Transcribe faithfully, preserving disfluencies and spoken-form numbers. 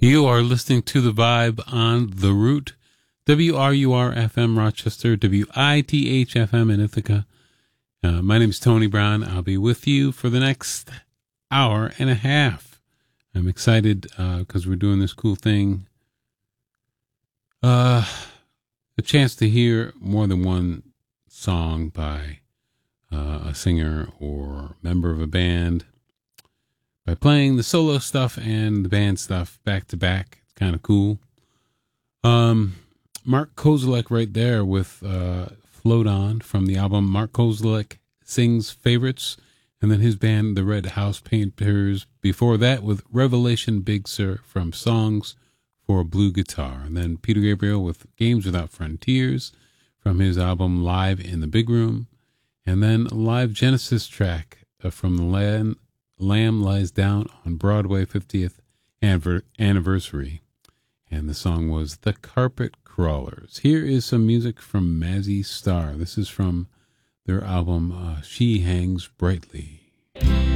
You are listening to The Vibe on The Root, W R U R F M Rochester, W I T H F M in Ithaca. Uh, my name is Tony Brown. I'll be with you for the next hour and a half. I'm excited because uh, we're doing this cool thing. Uh, a chance to hear more than one song by uh, a singer or member of a band by playing the solo stuff and the band stuff back to back. It's kind of cool. Um, Mark Kozelek right there with uh, Float On from the album Mark Kozelek Sings Favorites, and then his band the Red House Painters before that with Revelation Big Sur from Songs for a Blue Guitar, and then Peter Gabriel with Games Without Frontiers from his album Live in the Big Room, and then a live Genesis track uh, from the Lamb, Lamb Lies Down on Broadway fiftieth anniversary, and the song was The Carpet Crawlers. Here is some music from Mazzy Star. This is from their album uh, She Hangs Brightly.